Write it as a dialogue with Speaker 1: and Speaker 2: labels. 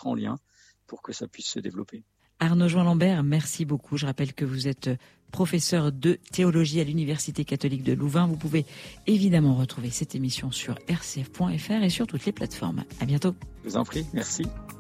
Speaker 1: mettre en lien pour que ça puisse se développer.
Speaker 2: Arnaud Join-Lambert, merci beaucoup. Je rappelle que vous êtes professeur de théologie à l'Université catholique de Louvain. Vous pouvez évidemment retrouver cette émission sur rcf.fr et sur toutes les plateformes. À bientôt.
Speaker 1: Je vous en prie, merci.